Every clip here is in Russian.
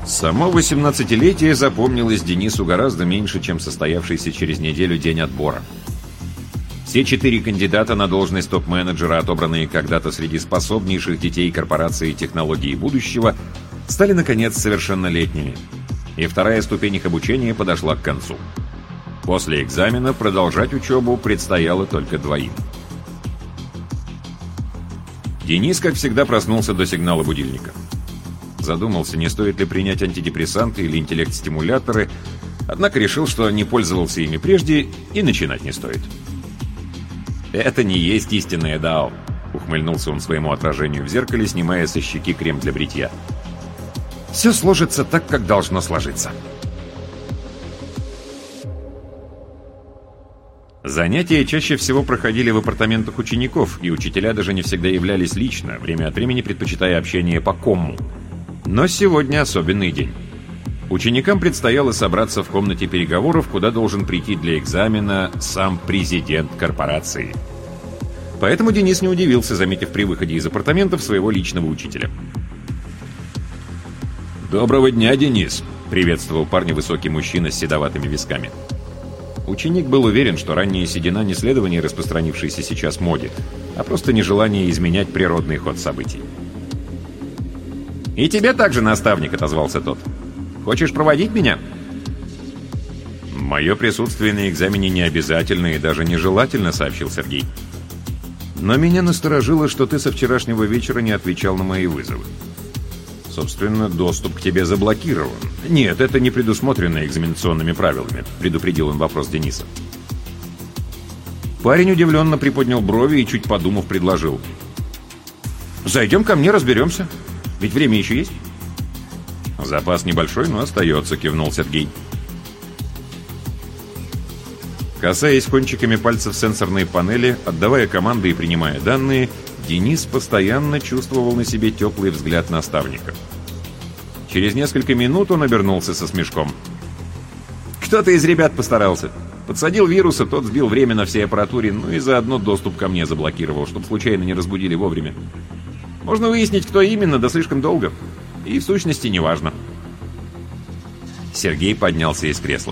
Само 18-летие запомнилось Денису гораздо меньше, чем состоявшийся через неделю день отбора. Все 4 кандидата на должность топ-менеджера, отобранные когда-то среди способнейших детей корпорации технологий будущего, стали, наконец, совершеннолетними. И вторая ступень их обучения подошла к концу. После экзамена продолжать учебу предстояло только 2. Денис, как всегда, проснулся до сигнала будильника. Задумался, не стоит ли принять антидепрессанты или интеллект-стимуляторы, однако решил, что не пользовался ими прежде и начинать не стоит. «Это не есть истинное дао», — ухмыльнулся он своему отражению в зеркале, снимая со щеки крем для бритья. «Все сложится так, как должно сложиться». Занятия чаще всего проходили в апартаментах учеников, и учителя даже не всегда являлись лично, время от времени предпочитая общение по комму. Но сегодня особенный день. Ученикам предстояло собраться в комнате переговоров, куда должен прийти для экзамена сам президент корпорации. Поэтому Денис не удивился, заметив при выходе из апартаментов своего личного учителя. «Доброго дня, Денис!» — приветствовал парня высокий мужчина с седоватыми висками. Ученик был уверен, что ранняя седина не следование распространившейся сейчас моде, а просто нежелание изменять природный ход событий. «И тебе также, наставник», — отозвался тот. «Хочешь проводить меня?» «Мое присутствие на экзамене не обязательно и даже нежелательно», — сообщил Сергей. «Но меня насторожило, что ты со вчерашнего вечера не отвечал на мои вызовы. Собственно, доступ к тебе заблокирован. Нет, это не предусмотрено экзаменационными правилами», — предупредил он вопрос Дениса. Парень удивленно приподнял брови и, чуть подумав, предложил. «Зайдем ко мне, разберемся. Ведь время еще есть». «Запас небольшой, но остается», — кивнул Сергей. Касаясь кончиками пальцев сенсорной панели, отдавая команды и принимая данные, Денис постоянно чувствовал на себе теплый взгляд наставника. Через несколько минут он обернулся со смешком. «Кто-то из ребят постарался. Подсадил вируса, тот сбил время на всей аппаратуре, ну и заодно доступ ко мне заблокировал, чтобы случайно не разбудили вовремя. Можно выяснить, кто именно, да слишком долго. И в сущности не важно». Сергей поднялся из кресла.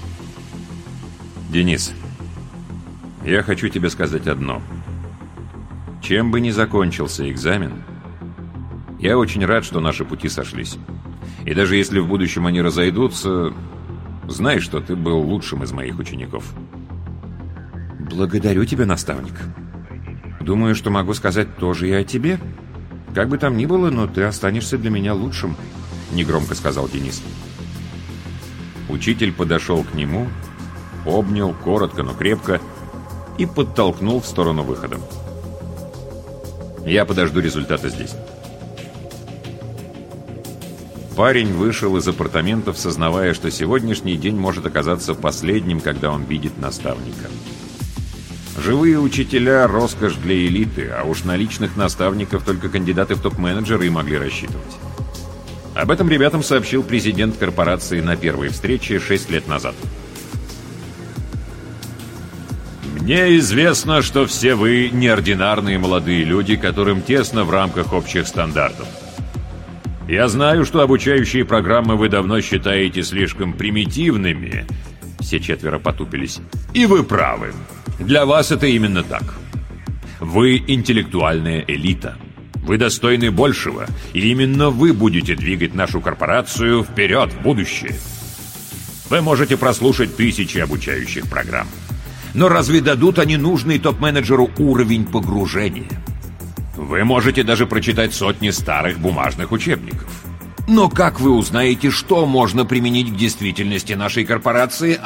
«Денис, я хочу тебе сказать одно. Чем бы ни закончился экзамен, я очень рад, что наши пути сошлись. И даже если в будущем они разойдутся, знай, что ты был лучшим из моих учеников». «Благодарю тебя, наставник. Думаю, что могу сказать тоже и о тебе. Как бы там ни было, но ты останешься для меня лучшим», — негромко сказал Денис. Учитель подошел к нему, обнял коротко, но крепко и подтолкнул в сторону выхода. «Я подожду результата здесь». Парень вышел из апартаментов, сознавая, что сегодняшний день может оказаться последним, когда он видит наставника. Живые учителя — роскошь для элиты, а уж на личных наставников только кандидаты в топ-менеджеры и могли рассчитывать. Об этом ребятам сообщил президент корпорации на первой встрече 6 лет назад. «Мне известно, что все вы неординарные молодые люди, которым тесно в рамках общих стандартов. Я знаю, что обучающие программы вы давно считаете слишком примитивными». Все 4 потупились. «И вы правы. Для вас это именно так. Вы интеллектуальная элита. Вы достойны большего, и именно вы будете двигать нашу корпорацию вперед в будущее. Вы можете прослушать тысячи обучающих программ. Но разве дадут они нужный топ-менеджеру уровень погружения? Вы можете даже прочитать сотни старых бумажных учебников. Но как вы узнаете, что можно применить к действительности нашей корпорации